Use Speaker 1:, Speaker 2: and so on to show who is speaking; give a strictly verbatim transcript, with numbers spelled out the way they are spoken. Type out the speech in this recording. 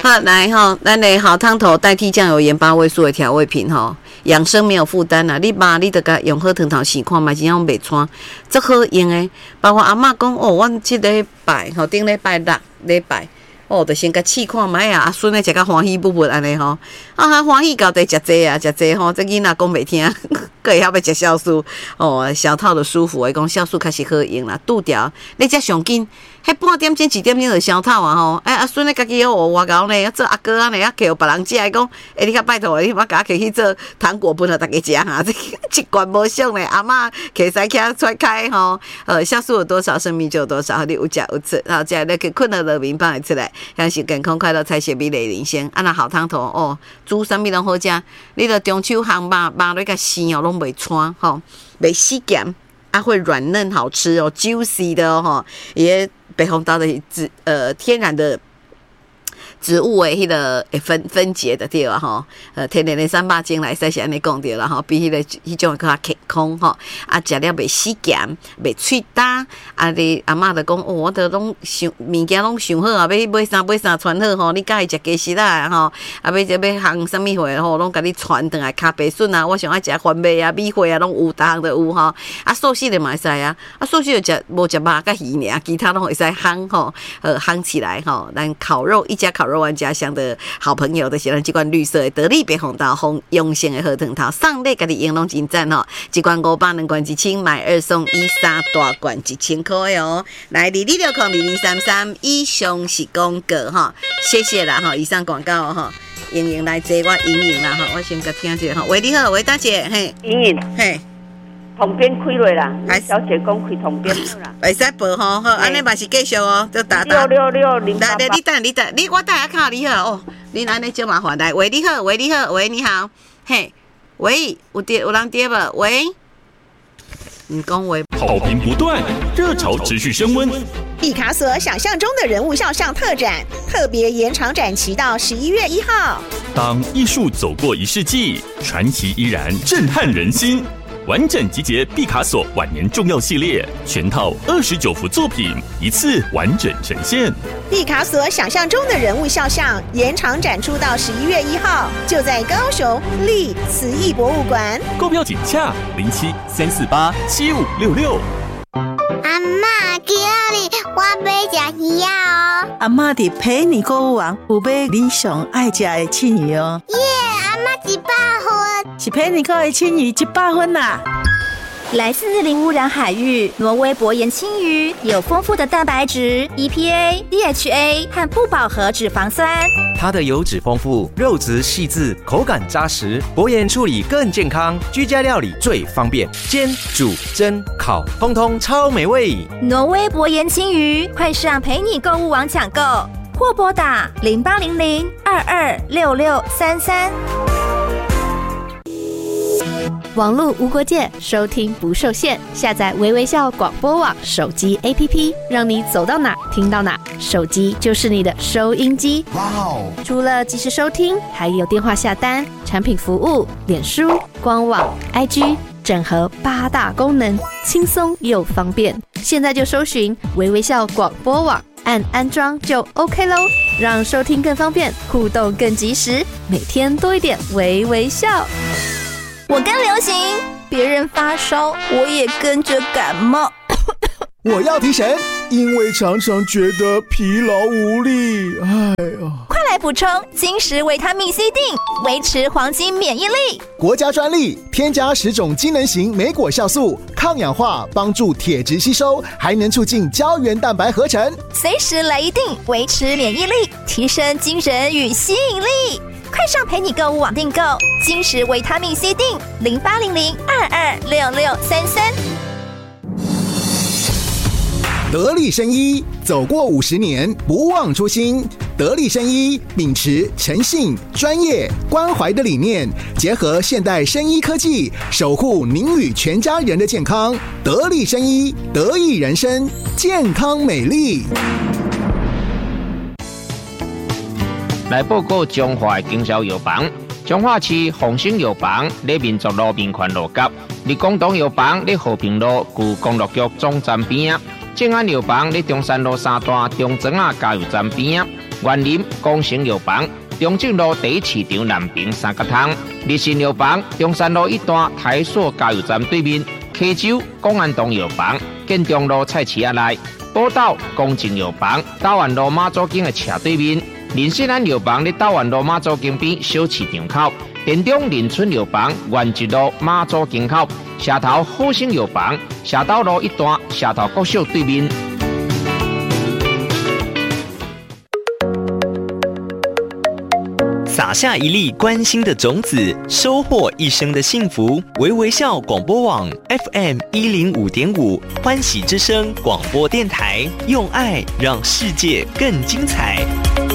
Speaker 1: 好，来吼，咱的好汤头代替酱油、盐巴、味素的调味品吼，养生没有负担啊！你妈你得甲用好汤头试看嘛，真样袂穿，足好用的。包括阿嬷讲哦，阮即礼拜吼，顶礼拜六礼拜。哦，就先甲试看卖啊，阿孙咧食甲欢喜不不安尼吼，啊欢喜到底食济啊，食济吼，这囡仔讲袂听，佫会晓要食酵素哦，小套的舒服，伊讲酵素开始好用啦，拄着你才上紧，迄半点钟一点钟就消套啊吼，哎阿孙咧家己学我搞呢，做阿哥啊呢，啊摕互别人食，伊讲，哎你较拜托，你莫甲我摕去做糖果分互大家食哈，这一罐无俗咧，阿嬷摕使起揣开吼，呃酵素有多少，生命就有多少，你有食有出，然后食咧去困了乐眠放会出来。享受健康快乐菜色美丽人生，啊那好汤头哦，煮啥物拢好食。你着中秋烘肉肉咧甲生哦，拢袂穿吼，袂死咸，啊会软嫩好吃哦 ，juicy 的哦吼，也北红刀的植呃天然的。植物的迄个会分分解的对啊吼，呃天然的三八精来说是安尼讲对啦吼，比迄个迄种较健康吼，啊食了袂死咸，袂脆焦，啊你阿嬷就讲哦，我都拢想物件拢想好啊，要买啥买啥传好吼，你介意食鸡翅啦吼，啊要要要烘啥物货吼，拢甲你传转来咖啡笋啊，我想爱食番麦啊、米花啊，拢有当都有吼，啊素食的嘛会使啊，啊素食就食无食肉甲鱼尔，其他拢会使烘吼，呃烘起来吼，咱烤肉一家烤肉玩家乡的好朋友的，是咱这罐绿色的得力别红豆红用心的好汤头，上列家己用拢真赞吼，一罐五百，两罐一千，买二送一，三大罐一千块哦。来，二二六空二二三三，以上是广告哈，谢谢啦哈，以上广告哈，莹莹来接我莹莹啦哈，我先甲听一下哈，喂你好，喂大姐嘿，
Speaker 2: 莹莹
Speaker 1: 嘿。
Speaker 2: 统编开落啦，小姐讲开统编好啦，
Speaker 1: 袂使报吼，好，安尼嘛是继续哦，就打打
Speaker 2: 六六六零八八。
Speaker 1: 来，你等，你等，你我等下靠你好哦，你安尼就麻烦来，喂你好，喂你好，喂你好，嘿，喂，有接有人接无？喂，你讲喂，
Speaker 3: 好评不断，热潮持续升温。
Speaker 4: 毕卡索想象中的人物肖像特展，特别延长展期到十一月一号。
Speaker 3: 当艺术走过一世纪，传奇依然震撼人心。完整集结毕卡索晚年重要系列，全套二十九幅作品，一次完整呈现。
Speaker 4: 毕卡索想象中的人物肖像延长展出到十一月一号，就在高雄立慈艺博物馆。
Speaker 3: 购票请洽零七三四八七五六六。
Speaker 5: 阿嬷，今日我要吃鱼哦。
Speaker 6: 阿嬷伫陪你购物网有买你上爱吃的青鱼哦。
Speaker 5: 耶，阿嬷一百分。
Speaker 6: 是陪你购的青鱼一百分啦。
Speaker 7: 来自零污染海域，挪威薄盐青鱼有丰富的蛋白质、E P A、D H A 和不饱和脂肪酸。
Speaker 8: 它的油脂丰富，肉质细致，口感扎实，薄盐处理更健康，居家料理最方便，煎、煮、蒸、烤，通通超美味。
Speaker 7: 挪威薄盐青鱼，快上陪你购物网抢购，或拨打零八零零二二六六三三。网络无国界，收听不受限。下载微微笑广播网手机 A P P， 让你走到哪听到哪，手机就是你的收音机。哇哦！除了即时收听，还有电话下单、产品服务、脸书、官网、I G， 整合八大功能，轻松又方便。现在就搜寻微微笑广播网，按安装就 OK 咯，让收听更方便，互动更及时，每天多一点微微笑。我跟流行，别人发烧，我也跟着感冒。
Speaker 9: 我要提神，因为常常觉得疲劳无力。哎呀，
Speaker 7: 快来补充金石维他命 C 锭，维持黄金免疫力。
Speaker 9: 国家专利，添加十种机能型莓果酵素，抗氧化，帮助铁质吸收，还能促进胶原蛋白合成。
Speaker 7: 随时来一锭，维持免疫力，提升精神与吸引力。快上陪你购物网订购金石维他命 C 锭，零八零零二二六六三三。
Speaker 9: 得力生医，走过五十年，不忘初心。得力生医秉持诚信、专业、关怀的理念，结合现代生医科技，守护您与全家人的健康。得力生医，得益人生，健康美丽。
Speaker 10: 来报告中华经销药房，中华市丰兴药房咧民族路民权路甲，立广东药房咧和平路旧公路局总站边啊，正安药房咧中山路三段中庄啊加油站边啊， 园林工程药房。中正路第一市场南平三角汤，日新药房中山路一段台塑加油站对面，溪州公安东药房建中路菜市仔内，宝岛公正药房道安路马祖径的斜对面，林信安药房伫道安路马祖径边小市场口，田中林村药房原一路马祖径口，社头好生药房社道路一段社头国小对面。
Speaker 11: 撒下一粒关心的种子，收获一生的幸福。微微笑广播网 F M 一零五点五，欢喜之声广播电台，用爱让世界更精彩。